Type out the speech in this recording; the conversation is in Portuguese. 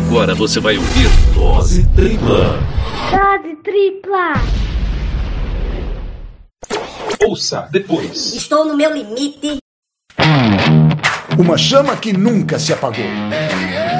Agora você vai ouvir Dose Tripla. Dose Tripla. Ouça depois. Estou no meu limite. Uma chama que nunca se apagou.